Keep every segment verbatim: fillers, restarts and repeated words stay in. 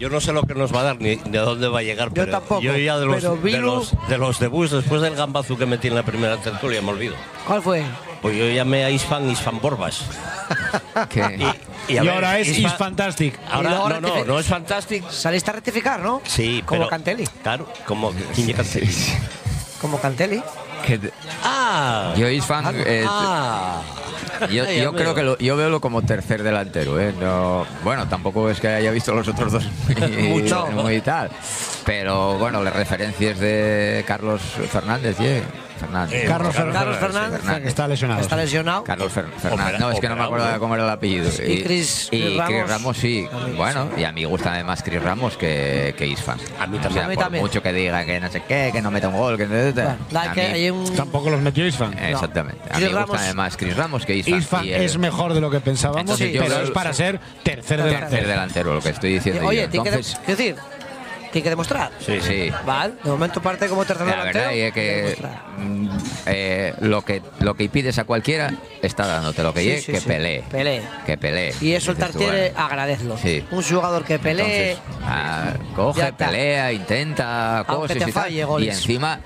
Yo no sé lo que nos va a dar ni de dónde va a llegar. Yo pero tampoco. Yo ya de los, pero de, Vilu... los, de los debuts, después del gambazo que metí en la primera tertulia, me olvido. ¿Cuál fue? Pues yo llamé a Isfan Isfan Borbas. Y, y, y ver, ahora es Isfan, Is Fantastic. Ahora, Y luego no, no, rectific- no es Fantastic. Saliste a rectificar, ¿no? Sí, Como pero, Cantelli. Claro, como Quiñe Cantelli. Como Cantelli. Que de- Ah. Yo Isfan, eh, ah. yo, Ay, yo amigo. creo que lo, yo veo como tercer delantero, ¿eh? No, bueno, tampoco es que haya visto los otros dos muy, Mucho. muy tal, pero bueno, las referencias de Carlos Fernández, ¿sí? Fernández. Eh, Carlos, Carlos Carlos Fernández, Fernández. que está lesionado. Está lesionado. Carlos Fer- Fernández. Opera- No, es que no me operado, acuerdo de ¿eh? cómo era el apellido. Y Chris- y Chris Chris Ramos. Ramos, sí. A mí, Bueno, y a mí me gusta más Chris Ramos que, que Isfan. A mí O también. sea, A mí por también. mucho que diga que no sé qué, que no meta un gol, que no... Bueno, la a que mí- hay un... Tampoco los metió Isfan. Exactamente. A Chris mí me Ramos- gusta más Chris Ramos que Isfan. Isfan Y el- es mejor de lo que pensábamos, Entonces yo pero veo- es para ser tercer Tercer delantero. tercer delantero, lo que estoy diciendo Oye, yo. tiene que, de- Entonces, quiero decir, tiene que demostrar. Sí, sí. Vale, de momento parte como tercer La delantero. verdad es tiene que demostrar. mm, eh, lo que lo que pides a cualquiera está dándote lo que Sí, llegue, sí, que sí. pelee. Pelee. Que pelee. Y eso el Dices tú, Tartiere bueno, agradezlo. Sí. Un jugador que pelee. Entonces, ah, Ya coge, está. pelea, intenta Aunque cosas te y tal. falle Y goles. encima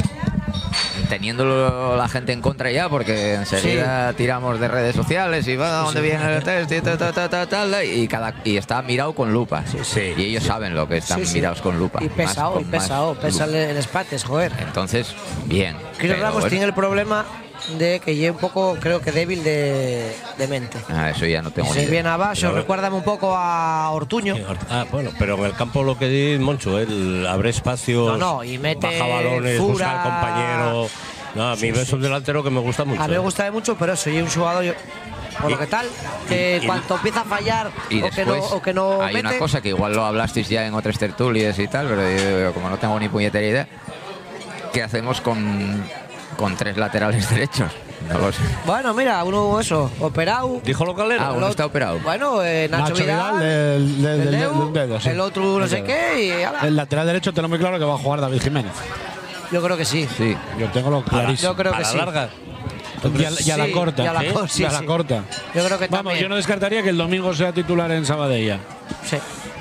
teniéndolo la gente en contra ya, porque enseguida tiramos de redes sociales y va a dónde viene el test y tal, tal, tal, tal, tal, y cada y está mirado con lupa. sí. Y ellos saben lo que están Sí, sí. mirados con lupa. Y más pesado, con y más pesado. lupa. Pesa el, el espates, joder. Entonces, bien. Chris pero Ramos bueno. tiene el problema de que lleva un poco, creo que débil de, de mente. Ah, eso ya no tengo ni Se idea. viene abajo, Pero- recuérdame un poco a Ortuño. Ah, bueno, pero en el campo lo que di Moncho, él abre espacios, No, no, y mete baja balones, fura. busca al compañero. No, a mí es un delantero que me gusta mucho. A mí me ¿eh? gusta mucho, pero eso, y un jugador, yo- por lo Y- que tal, que y- cuanto empieza a fallar Y o, que no, después o que no hay mete, una cosa que igual lo hablasteis ya en otras tertulias y tal, pero yo, como no tengo ni puñetera idea, ¿qué hacemos con, con tres laterales derechos? No lo sé. Bueno, mira, uno eso, operado. Dijo lo calero. Ah, uno está operado. Bueno, eh, Nacho, Nacho Vidal, Vidal del, del, el del- Deu, de un dedo, sí. el otro no Un sé dedo. qué, y ala. El lateral derecho tengo muy claro que va a jugar David Jiménez. Yo creo que sí. Sí. Yo tengo lo clarísimo. Yo creo a que la sí. larga. Y a, y a la Sí, corta. y a la ¿Sí? cor- sí, Y a la sí. corta. Yo creo que Vamos, también. yo no descartaría que el domingo sea titular en Sabadell. Sí.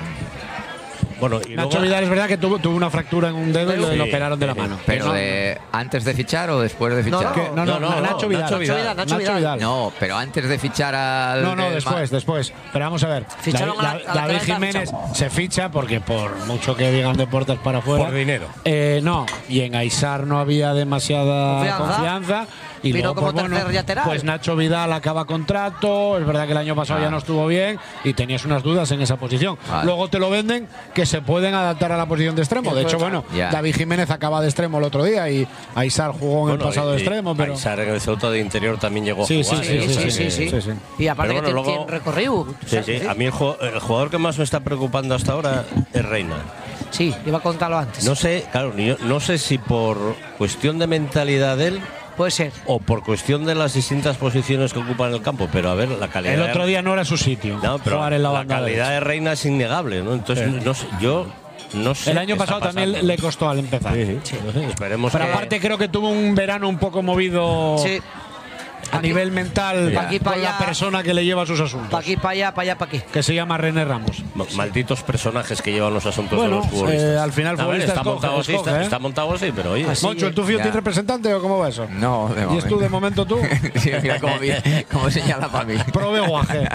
Bueno, y Nacho luego, Vidal es verdad que tuvo, tuvo una fractura en un dedo y lo, Sí, lo operaron de la sí. mano. Pero no, de antes de fichar o después de No, fichar. que- no, no, No, no, Nacho no, Vidal. Nacho Vidal. Nacho Vidal. No, pero antes de fichar al. No, no, del después, Ma- después. Pero vamos a ver. Ficharon David, a la- a la David Atalanta, Jiménez fichado. se ficha porque por mucho que digan de puertas para afuera. Por dinero. Eh, no, y en Aisar no había demasiada Confianza. confianza. Y Vino luego, como pues, bueno, tercer lateral. pues Nacho Vidal acaba contrato. Es verdad que el año pasado Ah. ya no estuvo bien y tenías unas dudas en esa posición. Vale. Luego te lo venden que se pueden adaptar a la posición de extremo. De hecho, bueno, Ya. David Jiménez acaba de extremo el otro día y Aisar jugó en el bueno, pasado de y- extremo. Pero Aizar en el Ceuta de interior también llegó a Sí, jugar. sí, ¿eh? Sí, O sea sí, sí, que- sí, sí, sí. Y aparte Pero que bueno, tiene, luego- tiene recorrido. Sí, sí. A mí el jugador, el jugador que más me está preocupando hasta ahora es Reina. Sí, iba a contarlo antes. No sé, claro, ni yo- no sé si por cuestión de mentalidad de él Puede ser. o por cuestión de las distintas posiciones que ocupa en el campo, pero a ver, la calidad el de- otro día no era su sitio. no, pero jugar en la la banda calidad derecha. de Reina es innegable, ¿no? Entonces, Sí. no sé, yo no sé. El año qué pasado está también pasando. le costó al empezar. Sí, sí, no sé, esperemos Pero que aparte creo que tuvo un verano un poco movido Sí. a nivel mental Pa' aquí, pa' con la allá. persona que le lleva sus asuntos. Pa' aquí, pa' allá, pa' allá, pa' aquí. Que se llama René Ramos. Ma- malditos personajes que llevan los asuntos Bueno, de los futbolistas. eh, al final A ver, futbolista está escoge, montado así, escoge, está, ¿eh? está montado así, pero oye. Así Moncho, ¿el tu ya. tío tiene representante o cómo va eso? No, de ¿Y es tú de momento tú? Sí, mira cómo, vi- cómo señala para mí. Probe guaje.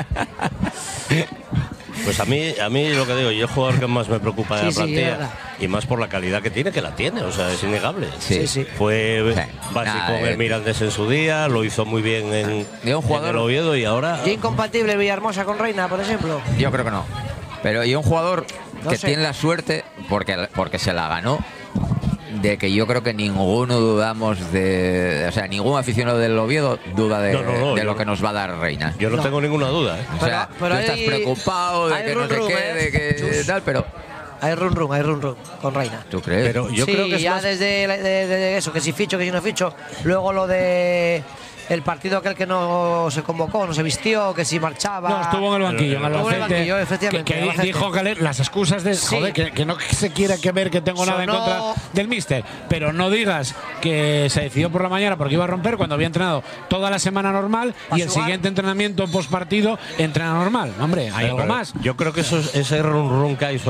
Pues a mí, a mí lo que digo, yo el jugador que más me preocupa de Sí, la sí, plantilla, es verdad. y más por la calidad que tiene, que la tiene, o sea, es innegable. Sí, sí. Fue Sí. básico Nada, en el eh, Mirandés en su día, lo hizo muy bien en, Y un jugador- en el Oviedo y ahora. ¿Y incompatible Villahermosa con Reina, por ejemplo? Yo creo que no. Pero y un jugador No que sé. tiene la suerte, porque, porque se la ganó, de que yo creo que ninguno dudamos de. O sea, ningún aficionado del Oviedo duda de, No, no, no, de yo lo no. que nos va a dar Reina. Yo no, No. tengo ninguna duda, ¿eh? O sea, Pero- pero tú estás hay- preocupado de hay que no rum sé rum, qué, ¿eh? de que Chus. tal, pero. Hay run run, hay run run con Reina. ¿Tú crees? Pero yo sí, creo que es ya más- desde la- de, de eso, que si ficho, que si no ficho. Luego lo de el partido aquel que no se convocó, no se vistió, que si marchaba. No, estuvo en el banquillo, en Estuvo en el Albacete. banquillo, efectivamente, Que, que en Albacete. dijo que le- las excusas de. Sí. Joder, que, que no se quiera que ver que tengo nada en Sonó- contra del míster. Pero no digas que se decidió por la mañana porque iba a romper cuando había entrenado toda la semana normal Pa' y el jugar. siguiente entrenamiento post partido entrena normal. Hombre, hay algo Pero más. Yo creo que eso es, ese run run que hay